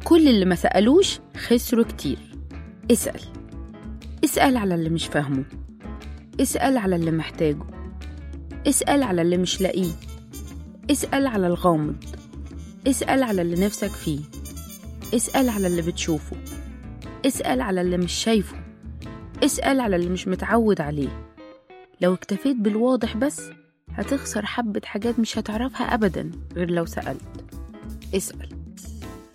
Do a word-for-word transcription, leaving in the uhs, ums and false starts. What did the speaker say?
كل اللي ما سألوش خسروا كتير. اسأل اسأل على اللي مش فاهمه، اسأل على اللي محتاجه، اسأل على اللي مش لاقيه، اسأل على الغامض، اسأل على اللي نفسك فيه، اسأل على اللي بتشوفه، اسأل على اللي مش شايفه، اسأل على اللي مش متعود عليه. لو اكتفيت بالواضح بس هتخسر حبة حاجات مش هتعرفها أبدا غير لو سألت. اسأل.